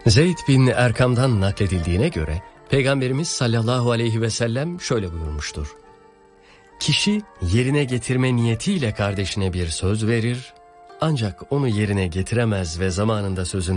Zeyd bin Erkam'dan nakledildiğine göre Peygamberimiz sallallahu aleyhi ve sellem şöyle buyurmuştur. Kişi yerine getirme niyetiyle kardeşine bir söz verir, ancak onu yerine getiremez ve zamanında sözünü